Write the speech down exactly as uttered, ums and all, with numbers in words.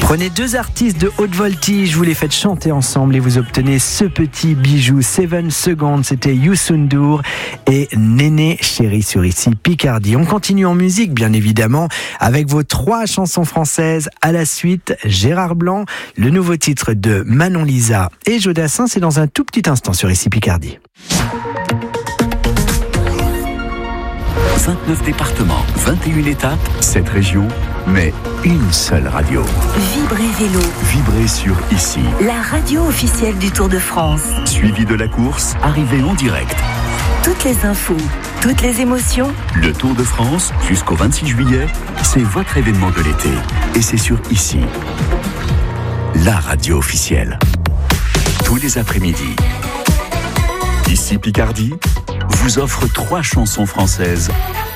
Prenez deux artistes de haute voltige, vous les faites chanter ensemble et vous obtenez ce petit bijou. Seven Seconds, c'était Youssou N'Dour et Néné Chéri sur Ici Picardie. On continue en musique, bien évidemment, avec vos trois chansons françaises. À la suite, Gérard Blanc, le nouveau titre de Manon Lisa et Jodassin, c'est dans un tout petit instant sur Ici Picardie. vingt-neuf départements, vingt et une étapes, sept régions, mais une seule radio. Vibrez Vélo. Vibrez sur Ici. La radio officielle du Tour de France. Suivi de la course, arrivée en direct. Toutes les infos, toutes les émotions. Le Tour de France, jusqu'au vingt-six juillet, c'est votre événement de l'été. Et c'est sur Ici. La radio officielle. Tous les après-midi. Ici Picardie vous offre trois chansons françaises